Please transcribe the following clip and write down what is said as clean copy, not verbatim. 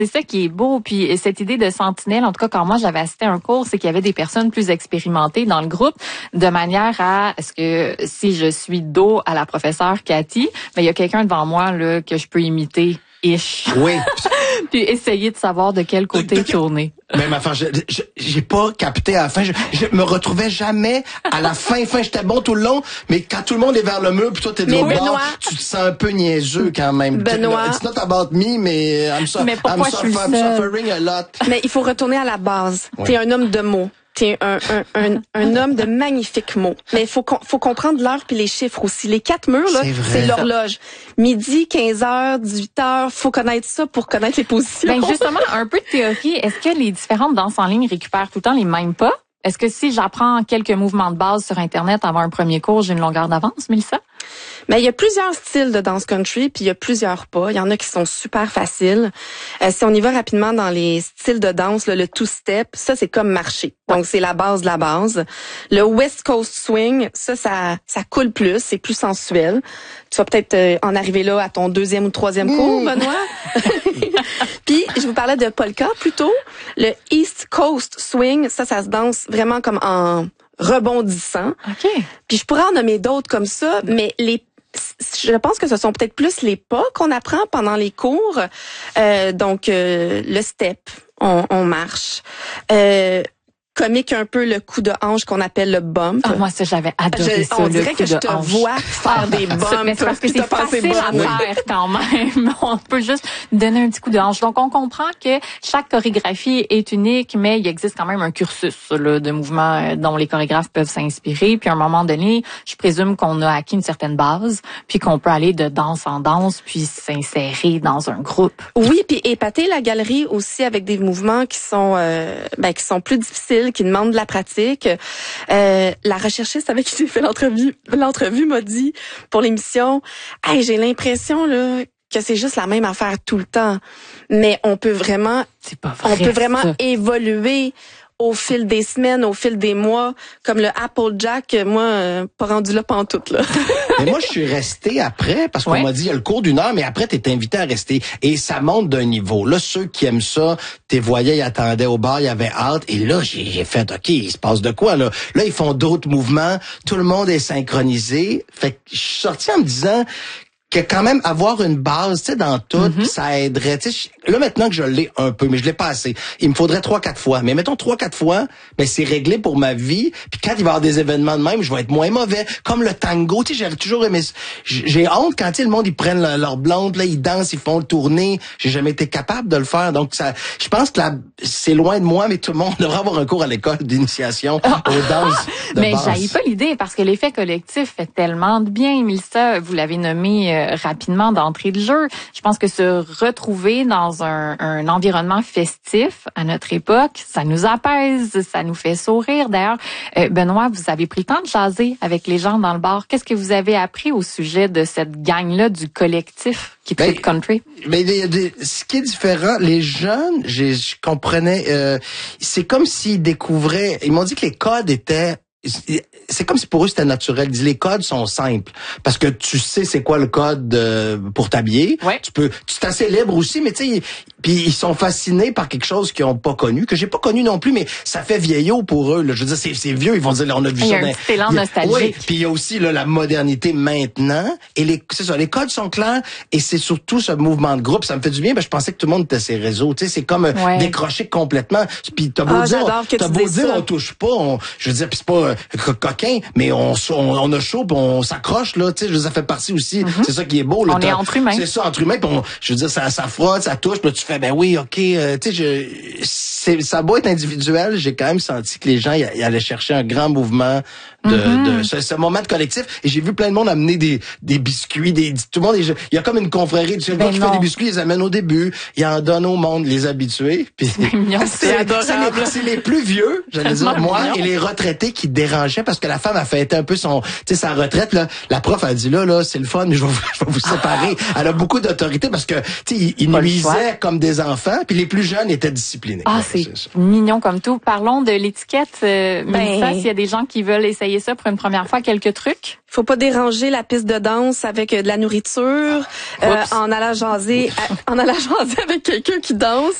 C'est ça qui est beau. Puis cette idée de sentinelle, en tout cas, quand moi j'avais assisté à un cours, c'est qu'il y avait des personnes plus expérimentées dans le groupe, de manière à ce que si je suis dos à la professeure Cathy, il y a quelqu'un devant moi là que je peux imiter. Ish. Oui. Puis essayer de savoir de quel côté tourner. Même enfin, j'ai pas capté à la fin. Je me retrouvais jamais à la fin. J'étais bon tout le long, mais quand tout le monde est vers le mur, puis toi t'es de l'autre bord, tu te sens un peu niaiseux quand même. Benoît. It's not about me, mais I'm suffering a lot. Mais il faut retourner à la base. Oui. T'es un homme de mots. T'es un homme de magnifiques mots. Mais faut comprendre l'heure puis les chiffres aussi. Les 4 murs, là, c'est l'horloge. Midi, 15h, 18h, faut connaître ça pour connaître les positions. Ben justement, un peu de théorie. Est-ce que les différentes danses en ligne récupèrent tout le temps les mêmes pas? Est-ce que si j'apprends quelques mouvements de base sur Internet avant un premier cours, j'ai une longueur d'avance, Mélissa? Mais il y a plusieurs styles de danse country, puis il y a plusieurs pas. Il y en a qui sont super faciles. Si on y va rapidement dans les styles de danse, là, le two-step, ça c'est comme marcher. Donc c'est la base de la base. Le West Coast Swing, ça coule plus, c'est plus sensuel. Tu vas peut-être en arriver là à ton 2e ou 3e cours, Benoît. Puis je vous parlais de polka plutôt. Le East Coast Swing, ça se danse vraiment comme en rebondissant. OK. Puis je pourrais en nommer d'autres comme ça, mais je pense que ce sont peut-être plus les pas qu'on apprend pendant les cours. Donc le step, on marche. Comique un peu le coup de hanche qu'on appelle le bump. Ah, moi, ça, j'avais adoré ça, on le dirait coup que je de te hanche. vois faire des bumps. Mais c'est parce que c'est facile à faire quand même. On peut juste donner un petit coup de hanche. Donc, on comprend que chaque chorégraphie est unique, mais il existe quand même un cursus là, de mouvements dont les chorégraphes peuvent s'inspirer. Puis, à un moment donné, je présume qu'on a acquis une certaine base, puis qu'on peut aller de danse en danse, puis s'insérer dans un groupe. Oui, puis épater la galerie aussi avec des mouvements qui sont plus difficiles, qui demandent de la pratique. La recherchiste avec qui j'ai fait l'entrevue m'a dit pour l'émission, hey, j'ai l'impression là que c'est juste la même affaire tout le temps, mais on peut vraiment évoluer au fil des semaines, au fil des mois, comme le Applejack, moi, pas rendu là pantoute, là. Mais moi, je suis resté après, parce qu'on m'a dit, il y a le cours d'1 heure, mais après, t'es invité à rester. Et ça monte d'un niveau. Là, ceux qui aiment ça, t'es voyais, ils attendaient au bar, ils avaient hâte. Et là, j'ai fait, OK, il se passe de quoi, là? Là, ils font d'autres mouvements. Tout le monde est synchronisé. Fait que je suis sorti en me disant que quand même avoir une base, tu sais, dans tout, ça aiderait. Tu sais, là maintenant que je l'ai un peu, mais je l'ai pas assez. Il me faudrait 3-4 fois. Mais mettons 3-4 fois, ben c'est réglé pour ma vie. Puis quand il va y avoir des événements de même, je vais être moins mauvais. Comme le tango, tu sais, j'ai toujours aimé. J'ai honte quand le monde ils prennent leur blonde, là, ils dansent, ils font le tourner. J'ai jamais été capable de le faire. Donc ça, je pense que c'est loin de moi, mais tout le monde devrait avoir un cours à l'école d'initiation aux danses de mais base. j'haïs pas l'idée parce que l'effet collectif fait tellement de bien. Mélissa, vous l'avez nommé rapidement d'entrée de jeu. Je pense que se retrouver dans un environnement festif à notre époque, ça nous apaise, ça nous fait sourire. D'ailleurs, Benoît, vous avez pris le temps de jaser avec les gens dans le bar. Qu'est-ce que vous avez appris au sujet de cette gang-là du collectif qui tripe country? Mais ce qui est différent, les jeunes, je comprenais, c'est comme s'ils découvraient, ils m'ont dit que les codes étaient, c'est comme si pour eux c'était naturel. Ils disent les codes sont simples parce que tu sais c'est quoi le code pour t'habiller. Ouais. Tu es assez libre aussi, mais tu sais, puis ils sont fascinés par quelque chose qu'ils ont pas connu, que j'ai pas connu non plus, mais ça fait vieillot pour eux. Là. Je veux dire, c'est vieux, ils vont dire là, on a vu ça. Il y a un petit élan nostalgique. Oui, puis il y a aussi là, la modernité maintenant. Et c'est ça, les codes sont clairs et c'est surtout ce mouvement de groupe. Ça me fait du bien. Je pensais que tout le monde était ces réseaux. Tu sais, c'est comme décrocher complètement. Puis t'as beau dire, on touche pas. Je veux dire, puis c'est pas coquin, mais on a chaud, puis on s'accroche là. Tu sais, ça fait partie aussi. C'est ça qui est beau. Là, on est entre humains. C'est ça, entre humains. Puis je veux dire, ça frotte, ça touche. Puis là, tu fais, ben oui, ok. Tu sais, ça a beau être individuel, j'ai quand même senti que les gens ils allaient chercher un grand mouvement de ce moment de collectif. Et j'ai vu plein de monde amener des biscuits, tout le monde. Il y a comme une confrérie. Tu sais, le gars qui fait des biscuits, ils les amènent au début. Ils en donnent au monde, les habitués. Puis c'est adorable. C'est les plus vieux, j'allais dire moi, et les retraités qui dérangeaient parce que la femme a fêté un peu sa retraite là. La prof a dit là c'est le fun, mais je vais vous séparer. Elle a beaucoup d'autorité parce que tu sais ils nuisaient comme des enfants, puis les plus jeunes étaient disciplinés. C'est mignon comme tout. Parlons de l'étiquette, Mélissa, s'il y a des gens qui veulent essayer essayer ça pour une première fois, quelques trucs? Faut pas déranger la piste de danse avec de la nourriture, en allant jaser avec quelqu'un qui danse.